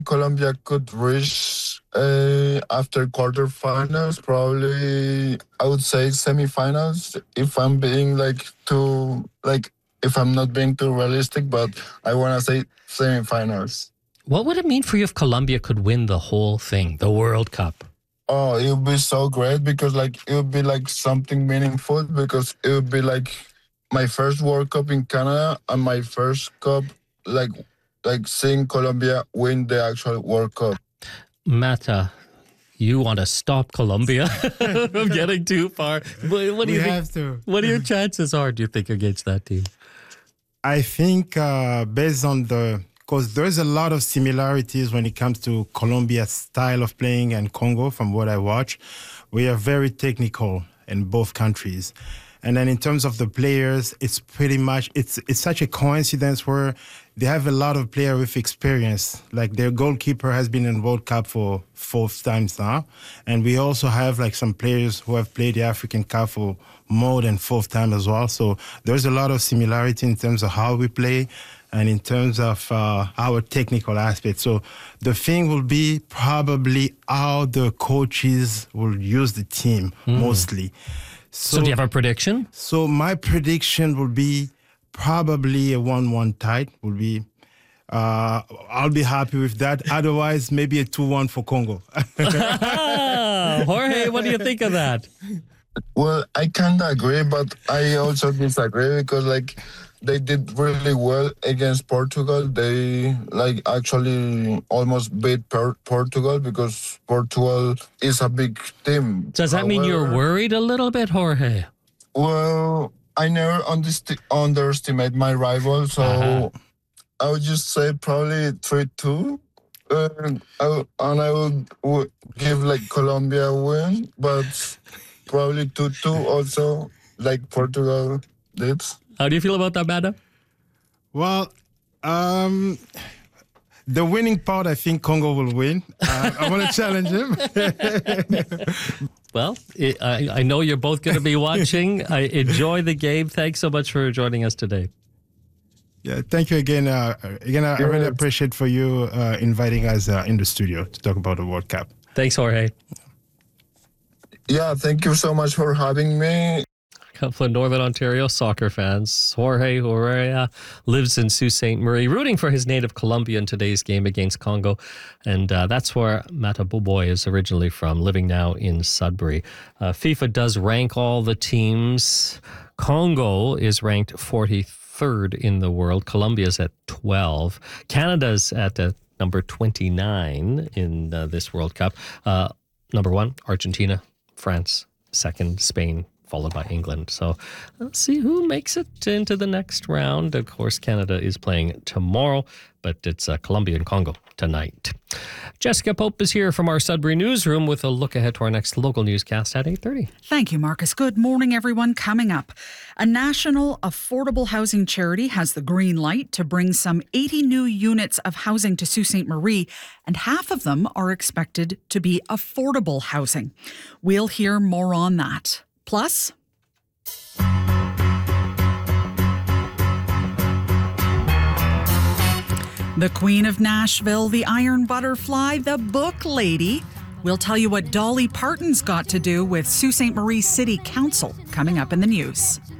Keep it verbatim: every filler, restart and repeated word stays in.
Colombia could reach uh, after quarterfinals, probably I would say semifinals. If I'm being like too like if I'm not being too realistic, but I want to say semifinals. What would it mean for you if Colombia could win the whole thing, the World Cup? Oh, it would be so great because like it would be like something meaningful because it would be like my first World Cup in Canada and my first cup like like seeing Colombia win the actual World Cup. Mata, you want to stop Colombia from getting too far. What, what do we you have think? to. What are your chances are, do you think, against that team? I think uh, based on the, because there's a lot of similarities when it comes to Colombia's style of playing and Congo from what I watch. We are very technical in both countries. And then in terms of the players, it's pretty much, it's it's such a coincidence where they have a lot of players with experience. Like their goalkeeper has been in World Cup for four times now. And we also have like some players who have played the African Cup for more than fourth time as well. So there's a lot of similarity in terms of how we play and in terms of uh, our technical aspect. So the thing will be probably how the coaches will use the team mm. mostly. So, so do you have a prediction? So my prediction will be probably a one one tie. Will be, uh, I'll be happy with that. Otherwise, maybe a two one for Congo. Jorge, what do you think of that? Well, I kind of agree, but I also disagree because like they did really well against Portugal. They like actually almost beat per- Portugal because Portugal is a big team. Does that However, mean you're worried a little bit, Jorge? Well, I never underst- underestimate my rival, so uh-huh. I would just say probably three two. Uh, I, and I would, would give like Colombia a win, but probably two two also, like Portugal did. How do you feel about that, Mata? Well, um, the winning part, I think Congo will win. Uh, I want to challenge him. Well, it, I, I know you're both going to be watching. I enjoy the game. Thanks so much for joining us today. Yeah, thank you again. Uh, again, I, I really appreciate for you uh, inviting us uh, in the studio to talk about the World Cup. Thanks, Jorge. Yeah, thank you so much for having me. A couple of Northern Ontario soccer fans. Jorge Urrea lives in Sault Ste. Marie, rooting for his native Colombia in today's game against Congo. And uh, that's where Mata Boboy is originally from, living now in Sudbury. Uh, FIFA does rank all the teams. Congo is ranked forty-third in the world. Colombia's at twelve. Canada's at uh, number twenty-nine in uh, this World Cup. Uh, number one, Argentina. France, second, Spain, followed by England. So let's see who makes it into the next round. Of course, Canada is playing tomorrow, but it's uh, Colombia and Congo tonight. Jessica Pope is here from our Sudbury newsroom with a look ahead to our next local newscast at eight thirty. Thank you, Marcus. Good morning, everyone. Coming up, a national affordable housing charity has the green light to bring some eighty new units of housing to Sault Ste. Marie, and half of them are expected to be affordable housing. We'll hear more on that. Plus, the Queen of Nashville, the Iron Butterfly, the Book Lady. We'll tell you what Dolly Parton's got to do with Sault Ste. Marie City Council coming up in the news.